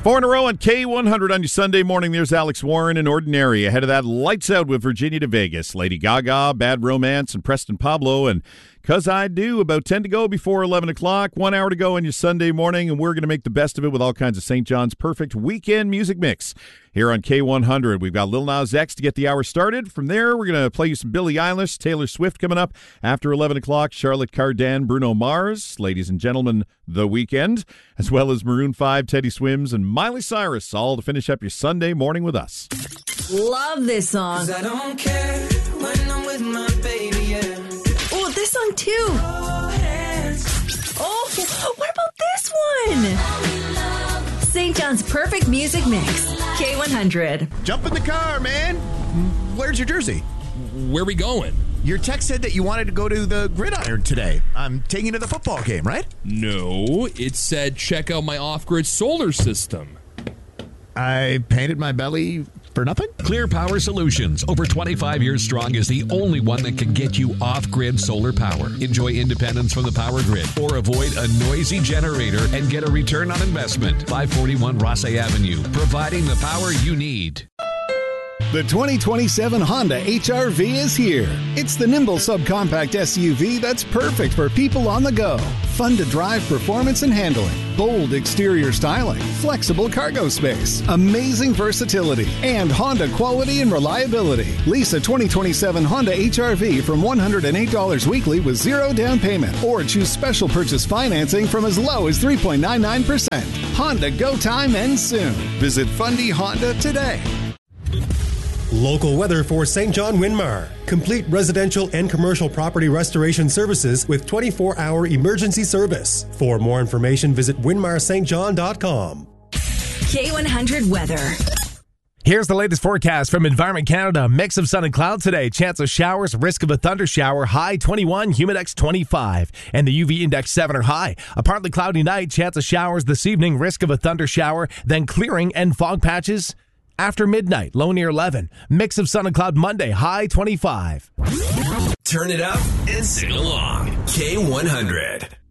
4 in a row on K100 on your Sunday morning. There's Alex Warren and Ordinary. Ahead of that, Lights Out with Virginia to Vegas. Lady Gaga, Bad Romance, and Preston Pablo. And 'Cause I Do, about 10 to go before 11 o'clock. 1 hour to go on your Sunday morning, and we're going to make the best of it with all kinds of St. John's perfect weekend music mix. Here on K100, we've got Lil Nas X to get the hour started. From there, we're going to play you some Billie Eilish, Taylor Swift coming up after 11 o'clock, Charlotte Cardin, Bruno Mars, ladies and gentlemen, The Weeknd, as well as Maroon 5, Teddy Swims, and Miley Cyrus, all to finish up your Sunday morning with us. Love this song. 'Cause I don't care when I'm with my baby, yeah. Oh, this song too. Oh, what about this one? St. John's perfect music mix. K100. Jump in the car, man. Where's your jersey? Where are we going? Your text said that you wanted to go to the Gridiron today. I'm taking you to the football game, right? No, it said check out my off-grid solar system. I painted my belly for nothing? Clear Power Solutions, over 25 years strong, is the only one that can get you off-grid solar power. Enjoy independence from the power grid or avoid a noisy generator and get a return on investment. 541 Rossay Avenue, providing the power you need. The 2027 Honda HR-V is here. It's the nimble subcompact SUV that's perfect for people on the go. Fun to drive performance and handling. Bold exterior styling. Flexible cargo space. Amazing versatility. And Honda quality and reliability. Lease a 2027 Honda HR-V from $108 weekly with zero down payment. Or choose special purchase financing from as low as 3.99%. Honda go time ends soon. Visit Fundy Honda today. Local weather for St. John Winmar. Complete residential and commercial property restoration services with 24-hour emergency service. For more information, visit winmarstjohn.com. K100 weather. Here's the latest forecast from Environment Canada. Mix of sun and cloud today. Chance of showers, risk of a thunder shower. High 21, humidex 25. And the UV index 7 or high. A partly cloudy night. Chance of showers this evening. Risk of a thunder shower. Then clearing and fog patches after midnight. Low near 11. Mix of sun and cloud Monday. High 25. Turn it up and sing along. K100.